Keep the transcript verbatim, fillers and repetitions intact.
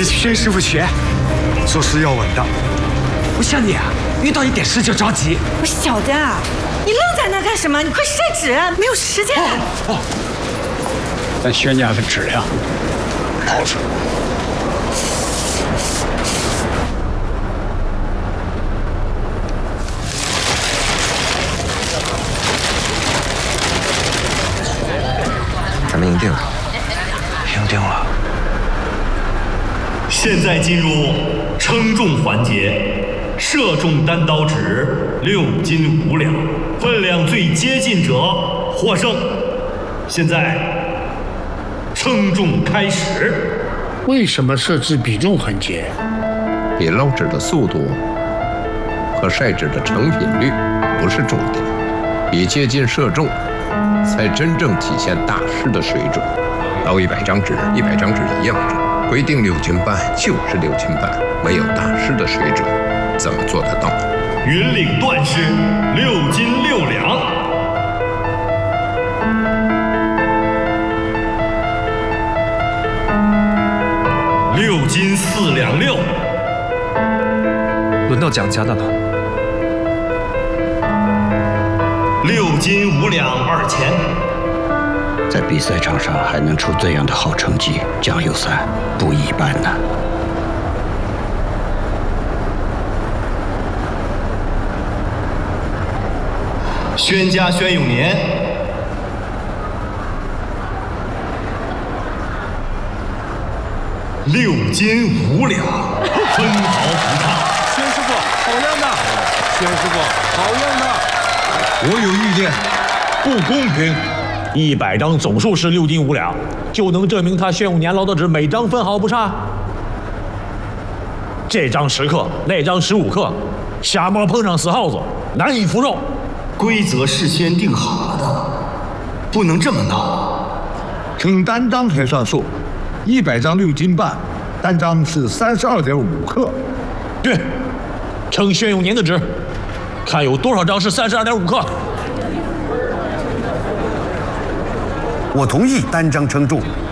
跟薛师傅学，做事要稳当。不像你啊，遇到一点事就着急。 我小子啊，你愣在那干什么？你快晒纸，没有时间。 哦，咱薛家的质量，保准。 咱们赢定了， 赢定了。 现在进入称重环节，射中单刀指六斤五两，分量最接近者获胜。现在称重开始。 为什么设置比重环节？ 比捞纸的速度和晒纸的成品率不是重点，比接近射中才真正体现大师的水准。捞一百张纸，一百张纸一样重，规定六斤半就是六斤半，没有大师的水准，怎么做得到？ 云岭段式六斤六两，六斤四两六。 轮到蒋家的了。 六斤五两二钱。 在比赛场上还能出这样的好成绩，蒋有三不一般呢。 宣家宣永年，六斤五两，分毫不差。 宣师傅，好样的！宣师傅，好样的！ 我有意见，不公平。 一百张总数是六斤五两，就能证明他宣永年捞的纸每张分毫不差？这张十克，那张十五克，瞎猫碰上死耗子，难以服众。 规则事先定好了的，不能这么闹。 称单张才算数，一百张六斤半，单张是三十二点五克。 对，称宣永年的纸，看有多少张是三十二点五克。 我同意单张称重，